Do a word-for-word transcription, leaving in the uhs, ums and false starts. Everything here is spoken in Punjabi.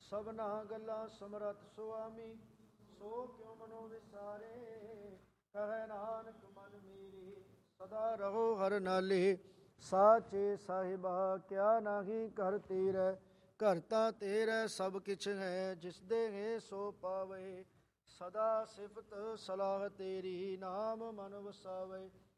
ਸਭਨਾ ਗੱਲਾਂ ਸਮਰੱਥ ਸੁਆਮੀ, ਸੋ ਕਿਉ ਮਨੋ ਵਿਸਾਰੇ। ਕਹੈ ਨਾਨਕ ਮਨ ਮੇਰੀ, ਸਦਾ ਰਹੋ ਹਰ ਨਾਲੇ। ਸਾਚੇ ਸਾਹਿਬਾ ਕਿਆ ਨਾਹੀ ਘਰ ਤੇਰੈ, ਘਰ ਤਾਂ ਤੇਰੈ ਸਭ ਕਿਛ ਹੈ। ਜਿਸ ਦੇ ਹੈ ਸੋ ਪਾਵੇ, ਸਦਾ ਸਿਫਤ ਸਲਾਹ ਤੇਰੀ, ਨਾਮ ਮਨ ਵਸਾਵੇ।